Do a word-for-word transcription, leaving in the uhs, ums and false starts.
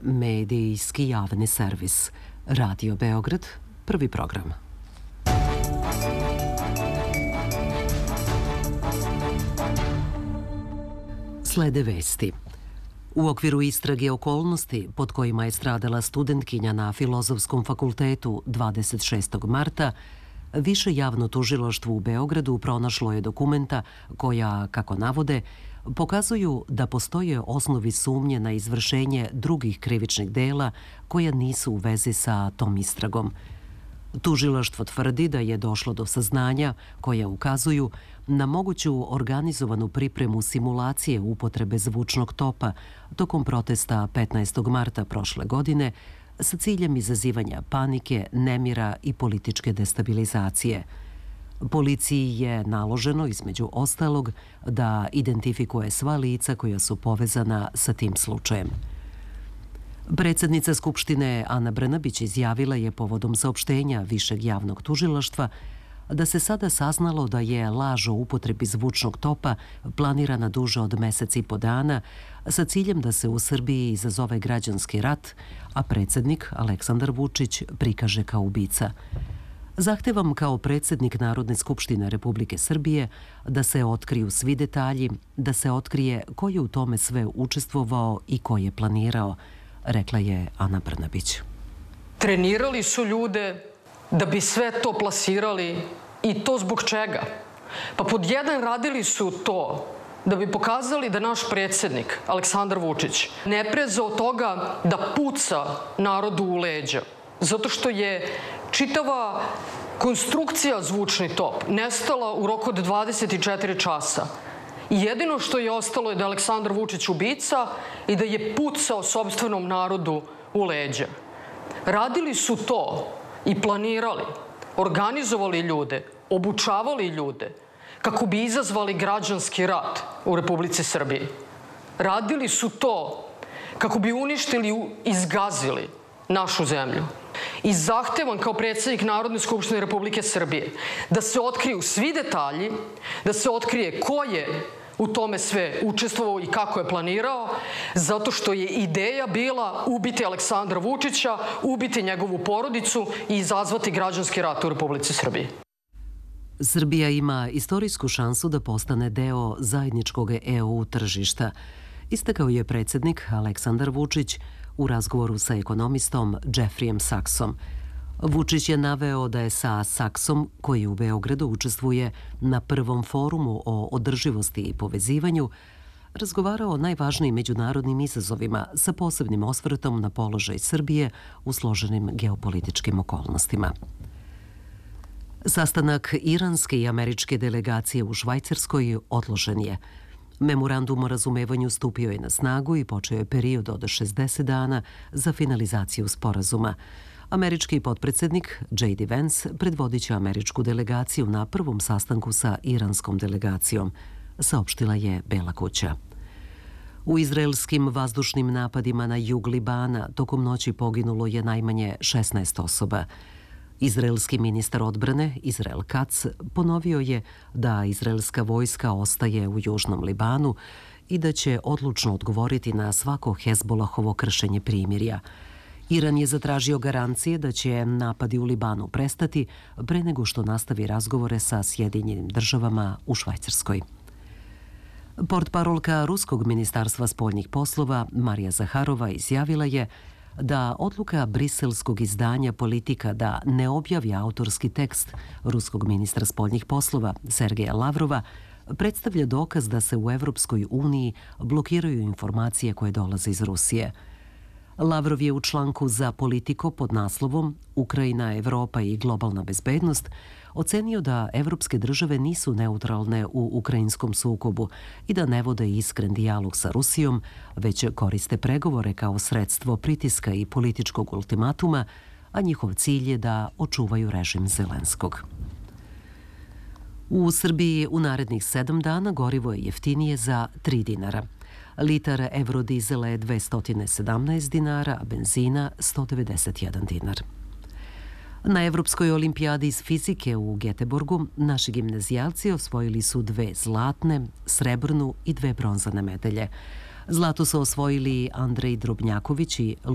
medijski javni servis. Radio Beograd, prvi program. Slede vesti. U okviru istrage okolnosti pod kojima je stradala studentkinja na Filozofskom fakultetu dvadeset šestog marta, Više javno tužilaštvo u Beogradu pronašlo je dokumenta koja, kako navode, pokazuju da postoje osnovi sumnje na izvršenje drugih krivičnih dela koja nisu u vezi sa tom istragom. Tužilaštvo tvrdi da je došlo do saznanja koja ukazuju na moguću organizovanu pripremu simulacije upotrebe zvučnog topa tokom protesta petnaestog marta prošle godine sa ciljem izazivanja panike, nemira i političke destabilizacije. Policiji je naloženo, između ostalog, da identifikuje sva lica koja su povezana sa tim slučajem. Predsjednica Skupštine Ana Brnabić izjavila je povodom saopštenja Višeg javnog tužilaštva da se sada saznalo da je laž o upotrebi zvučnog topa planirana duže od mesec i po dana sa ciljem da se u Srbiji izazove građanski rat, a predsjednik Aleksandar Vučić prikaže kao ubica. Zahtevam kao predsjednik Narodne skupštine Republike Srbije da se otkriju svi detalji, da se otkrije ko je u tome sve učestvovao i ko je planirao, rekla je Ana Brnabić. Trenirali su ljude da bi sve to plasirali i to zbog čega? Pa pod jedan radili su to da bi pokazali da naš predsjednik Aleksandar Vučić ne preza od toga da puca narodu u leđa. Zato što je čitava konstrukcija zvučni top nestala u roku od dvadeset četiri časa. I jedino što je ostalo je da je Aleksandar Vučić ubica i da je pucao sopstvenom narodu u leđa. Radili su to i planirali, organizovali ljude, obučavali ljude kako bi izazvali građanski rat u Republici Srbiji. Radili su to kako bi uništili i izgazili našu zemlju. I zahtevam kao predsjednik Narodne skupštine Republike Srbije da se otkriju svi detalji, da se otkrije ko je u tome sve učestvovao i kako je planirao, zato što je ideja bila ubiti Aleksandra Vučića, ubiti njegovu porodicu i izazvati građanski rat u Republici Srbiji. Srbija ima istorijsku šansu da postane deo zajedničkog E U tržišta, istakao je predsjednik Aleksandar Vučić u razgovoru sa ekonomistom Jeffreyem Saxom. Vučić je naveo da je sa Saksom, koji u Beogradu učestvuje na prvom forumu o održivosti i povezivanju, razgovarao o najvažnijim međunarodnim izazovima sa posebnim osvrtom na položaj Srbije u složenim geopolitičkim okolnostima. Sastanak iranske i američke delegacije u Švajcarskoj odložen je. Memorandum o razumevanju stupio je na snagu i počeo je period od šezdeset dana za finalizaciju sporazuma. Američki potpredsjednik J D Vance predvodit će američku delegaciju na prvom sastanku sa iranskom delegacijom, saopštila je Bela kuća. U izraelskim vazdušnim napadima na jug Libana tokom noći poginulo je najmanje šesnaest osoba. Izraelski ministar odbrane Izrael Katz ponovio je da izraelska vojska ostaje u južnom Libanu i da će odlučno odgovoriti na svako Hezbolahovo kršenje primirja. Iran je zatražio garancije da će napadi u Libanu prestati pre nego što nastavi razgovore sa Sjedinjenim državama u Švajcarskoj. Portparolka Ruskog ministarstva spoljnih poslova Marija Zaharova izjavila je da odluka briselskog izdanja Politika da ne objavi autorski tekst ruskog ministra spoljnih poslova Sergeja Lavrova predstavlja dokaz da se u Evropskoj uniji blokiraju informacije koje dolaze iz Rusije. Lavrov je u članku za Politiko pod naslovom Ukrajina, Evropa i globalna bezbednost ocenio da evropske države nisu neutralne u ukrajinskom sukobu i da ne vode iskren dijalog sa Rusijom, već koriste pregovore kao sredstvo pritiska i političkog ultimatuma, a njihov cilj je da očuvaju režim Zelenskog. U Srbiji u narednih sedam dana gorivo je jeftinije za tri dinara. Litar evrodizela je dvesta sedamnaest dinara, a benzina sto devedeset jedan dinar. Na Evropskoj olimpijadi iz fizike u Geteborgu naši gimnazijalci osvojili su dve zlatne, srebrnu i dve bronzane medalje. Zlato su osvojili Andrej Drobnjaković i